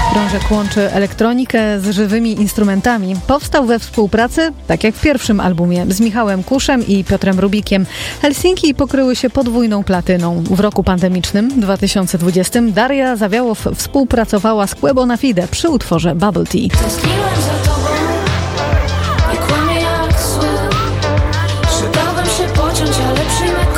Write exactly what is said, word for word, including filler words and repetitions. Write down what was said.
Krążek łączy elektronikę z żywymi instrumentami. Powstał we współpracy, tak jak w pierwszym albumie, z Michałem Kuszem i Piotrem Rubikiem. Helsinki pokryły się podwójną platyną. W roku pandemicznym, dwa tysiące dwudziestym, Daria Zawiałow współpracowała z Quebo na Fide przy utworze Bubble Tea.